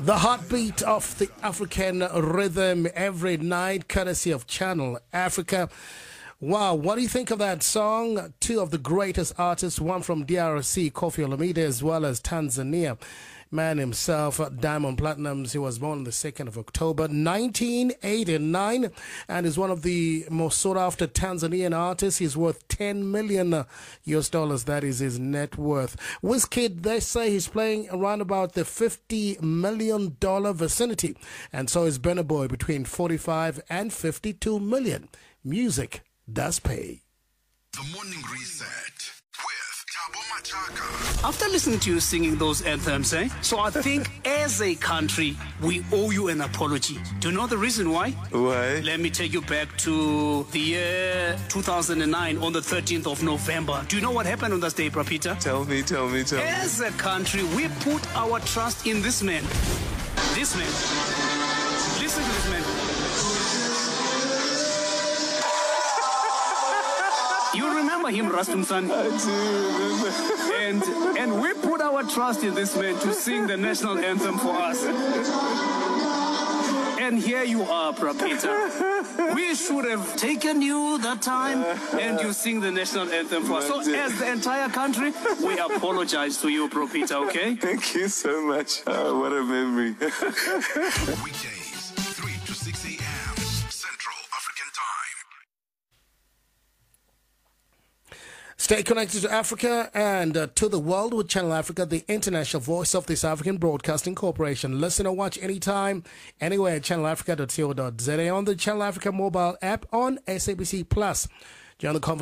The heartbeat of the African rhythm every night, courtesy of Channel Africa. Wow, what do you think of that song? Two of the greatest artists, one from DRC, Koffi Olomide, as well as Tanzania. Man himself, Diamond Platnumz. He was born on the 2nd of October, 1989, and is one of the most sought after Tanzanian artists. He's worth $10 million US dollars. That is his net worth. Wizkid, they say he's playing around about the $50 million vicinity, and so is Burna Boy, between 45 and 52 million. Music does pay. The Morning Reset with Thabo Machaka. After listening to you singing those anthems, so I think as a country, we owe you an apology. Do you know the reason why? Why? Let me take you back to the year 2009 on the 13th of November. Do you know what happened on that day, Prapita? Tell me. As a country, we put our trust in this man. This man. Listen to this man. You remember him, Rastumsan? I do remember. And we put our trust in this man to sing the national anthem for us. And here you are, Prapita. We should have taken you that time and you sing the national anthem for us. So as the entire country, we apologize to you, Prapita, okay? Thank you so much. What a memory. Weekdays, 3 to 6 a.m. Central African Time. Stay connected to Africa and to the world with Channel Africa, the international voice of this African Broadcasting Corporation. Listen or watch anytime, anywhere at channelafrica.co.za, on the Channel Africa mobile app, on SABC Plus. Join the conversation.